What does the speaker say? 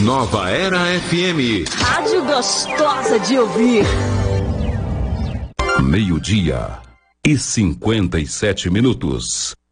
Nova Era FM. Rádio gostosa de ouvir. 12:57.